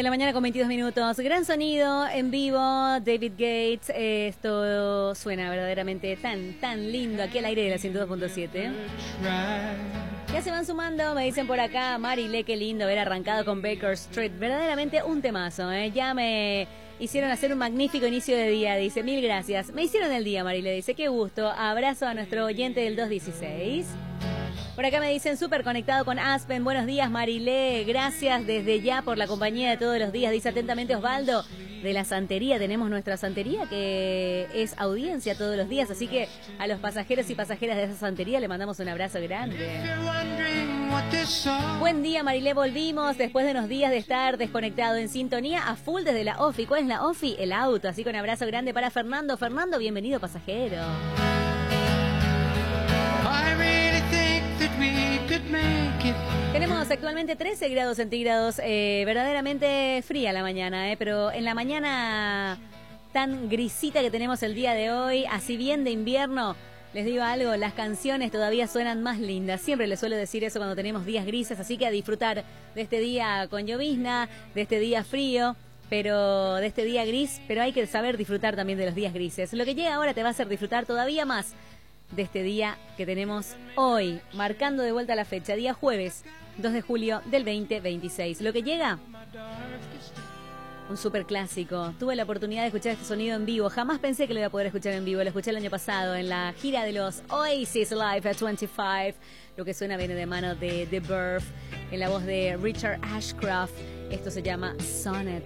de la mañana con 22 minutos. Gran sonido en vivo, David Gates. Esto suena verdaderamente tan lindo aquí al aire de la 102.7. Ya se van sumando, me dicen por acá, Marile, qué lindo haber arrancado con Baker Street. Verdaderamente un temazo, Ya me hicieron hacer un magnífico inicio de día, dice. Mil gracias. Me hicieron el día, Marile, dice. Qué gusto. Abrazo a nuestro oyente del 216. Por acá me dicen, súper conectado con Aspen. Buenos días, Marilé. Gracias desde ya por la compañía de todos los días. Dice atentamente Osvaldo, de la Santería. Tenemos nuestra Santería, que es audiencia todos los días. Así que a los pasajeros y pasajeras de esa Santería le mandamos un abrazo grande. Buen día, Marilé. Volvimos después de unos días de estar desconectado, en sintonía a full desde la OFI. ¿Cuál es la OFI? El auto. Así que un abrazo grande para Fernando. Fernando, bienvenido, pasajero. Tenemos actualmente 13 grados centígrados, verdaderamente fría la mañana, pero en la mañana tan grisita que tenemos el día de hoy, así bien de invierno, les digo algo, las canciones todavía suenan más lindas. Siempre les suelo decir eso cuando tenemos días grises, así que a disfrutar de este día con llovizna, de este día frío, pero de este día gris, pero hay que saber disfrutar también de los días grises. Lo que llega ahora te va a hacer disfrutar todavía más de este día que tenemos hoy, marcando de vuelta la fecha, día jueves 2 de julio del 2026. Lo que llega, un super clásico. Tuve la oportunidad de escuchar este sonido en vivo. Jamás pensé que lo iba a poder escuchar en vivo. Lo escuché el año pasado en la gira de los Oasis Live at 25. Lo que suena viene de mano de The Birth, en la voz de Richard Ashcroft. Esto se llama Sonnet.